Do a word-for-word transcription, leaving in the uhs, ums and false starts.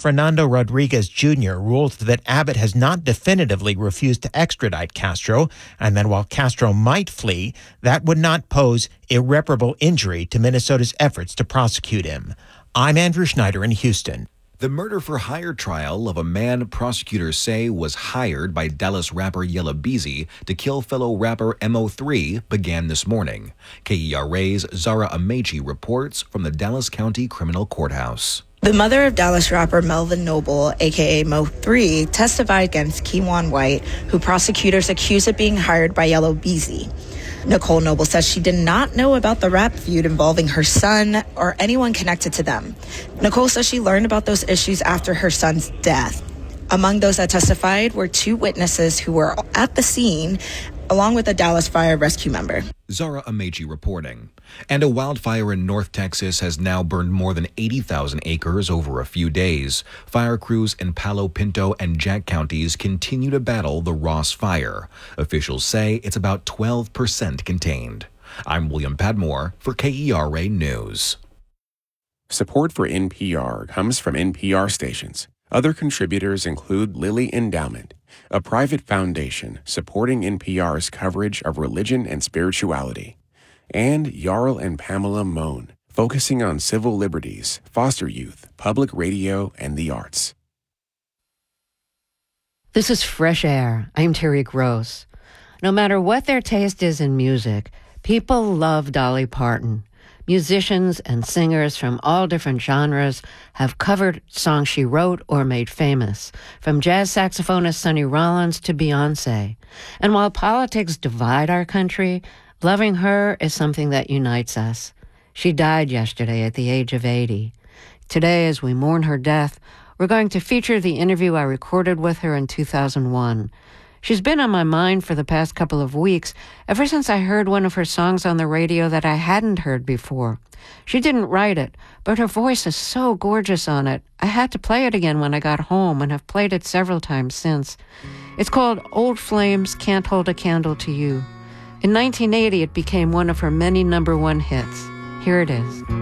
Fernando Rodriguez Junior ruled that Abbott has not definitively refused to extradite Castro, and that while Castro might flee, that would not pose irreparable injury to Minnesota's efforts to prosecute him. I'm Andrew Schneider in Houston. The murder-for-hire trial of a man prosecutors say was hired by Dallas rapper Yella Beezy to kill fellow rapper M O three began this morning. K E R A's Zara Amechi reports from the Dallas County Criminal Courthouse. The mother of Dallas rapper Melvin Noble, a k a. Mo three, testified against Keijuan White, who prosecutors accuse of being hired by Yella Beezy. Nicole Noble says she did not know about the rap feud involving her son or anyone connected to them. Nicole says she learned about those issues after her son's death. Among those that testified were two witnesses who were at the scene, along with a Dallas Fire Rescue member. Zara Amechi reporting. And a wildfire in North Texas has now burned more than eighty thousand acres over a few days. Fire crews in Palo Pinto and Jack counties continue to battle the Ross fire. Officials say it's about twelve percent contained. I'm William Padmore for K E R A News. Support for N P R comes from N P R stations. Other contributors include Lilly Endowment, a private foundation supporting N P R's coverage of religion and spirituality, and Jarl and Pamela Mohn, focusing on civil liberties, foster youth, public radio, and the arts. This is Fresh Air. I'm Terry Gross. No matter what their taste is in music, people love Dolly Parton. Musicians and singers from all different genres have covered songs she wrote or made famous, from jazz saxophonist Sonny Rollins to Beyoncé. And while politics divide our country, loving her is something that unites us. She died yesterday at the age of eighty. Today, as we mourn her death, we're going to feature the interview I recorded with her in two thousand one. She's been on my mind for the past couple of weeks, ever since I heard one of her songs on the radio that I hadn't heard before. She didn't write it, but her voice is so gorgeous on it. I had to play it again when I got home and have played it several times since. It's called Old Flames Can't Hold a Candle to You. In nineteen eighty, it became one of her many number one hits. Here it is.